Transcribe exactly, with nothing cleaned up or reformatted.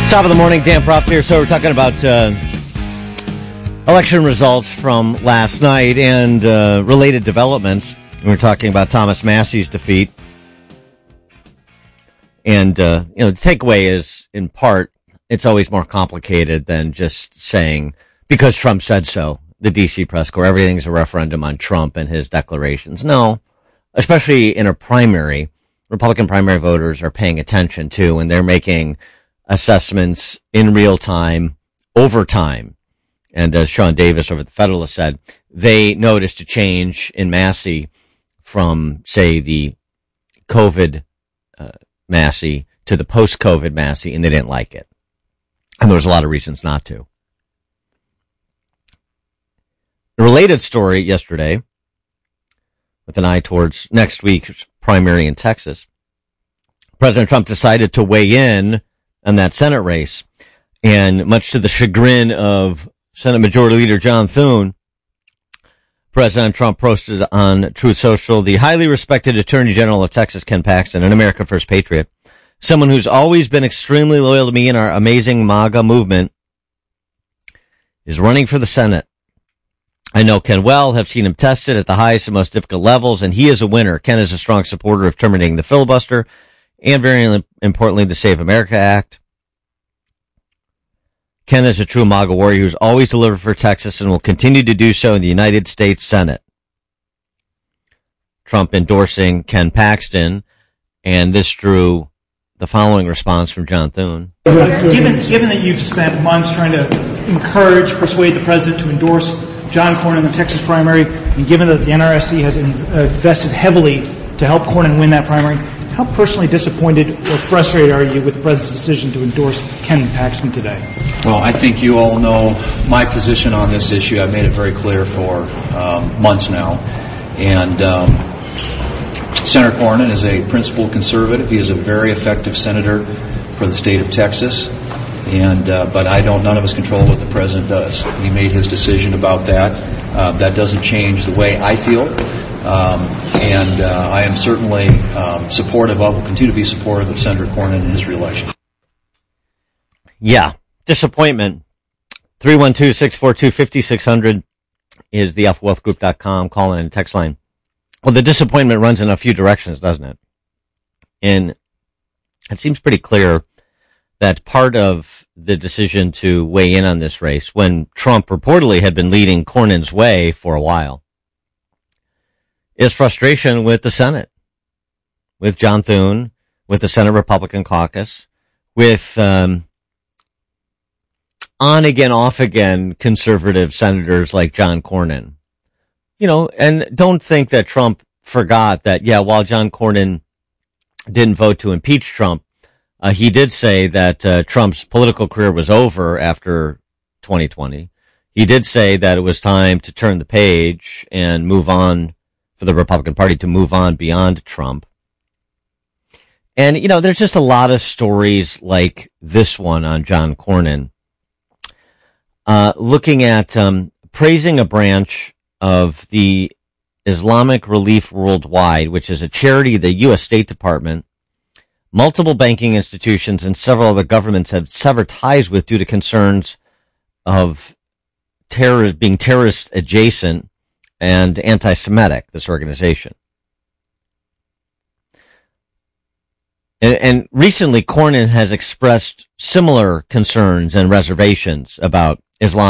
Top of the morning, Dan Proft here. So we're talking about uh, election results from last night and uh, related developments. We're talking about Thomas Massie's defeat. And, uh, you know, the takeaway is, in part, it's always more complicated than just saying, because Trump said so, the D C press corps, everything's a referendum on Trump and his declarations. No, especially in a primary, Republican primary voters are paying attention to, and they're making assessments in real time, over time. And as Sean Davis over at the Federalist said, they noticed a change in Massie from, say, the COVID uh, Massie to the post-COVID Massie, and they didn't like it. And there was a lot of reasons not to. A related story yesterday, with an eye towards next week's primary in Texas, President Trump decided to weigh in on that Senate race. And much to the chagrin of Senate Majority Leader John Thune, President Trump posted on Truth Social, the highly respected Attorney General of Texas, Ken Paxton, an America First patriot, someone who's always been extremely loyal to me and our amazing MAGA movement, is running for the Senate. I know Ken well, have seen him tested at the highest and most difficult levels, and he is a winner. Ken is a strong supporter of terminating the filibuster and, very importantly, the Save America Act. Ken is a true MAGA warrior who's always delivered for Texas and will continue to do so in the United States Senate. Trump endorsing Ken Paxton, and this drew the following response from John Thune. Given, given that you've spent months trying to encourage, persuade the president to endorse John Cornyn in the Texas primary, and given that the N R S C has invested heavily to help Cornyn win that primary, how personally disappointed or frustrated are you with the president's decision to endorse Ken Paxton today? Well, I think you all know my position on this issue. I've made it very clear for um, months now. And um, Senator Cornyn is a principled conservative. He is a very effective senator for the state of Texas. And uh, but I don't. None of us control what the president does. He made his decision about that. Uh, that doesn't change the way I feel. Um, and uh, I am certainly um, supportive of, will continue to be supportive of Senator Cornyn and his reelection. Yeah, disappointment. three one two, six four two, five six zero zero is the alpha wealth group dot com call-in and text line. Well, the disappointment runs in a few directions, doesn't it? And it seems pretty clear that part of the decision to weigh in on this race, when Trump reportedly had been leading Cornyn's way for a while, is frustration with the Senate, with John Thune, with the Senate Republican caucus, with um, on-again, off-again conservative senators like John Cornyn. You know, and don't think that Trump forgot that, yeah, while John Cornyn didn't vote to impeach Trump, uh, he did say that uh, Trump's political career was over after twenty twenty. He did say that it was time to turn the page and move on, for the Republican Party to move on beyond Trump. And, you know, there's just a lot of stories like this one on John Cornyn, uh, looking at, um, praising a branch of the Islamic Relief Worldwide, which is a charity of the U S State Department. Multiple banking institutions and several other governments have severed ties with due to concerns of terror, being terrorist adjacent and anti-Semitic, this organization. And, and recently, Cornyn has expressed similar concerns and reservations about Islam.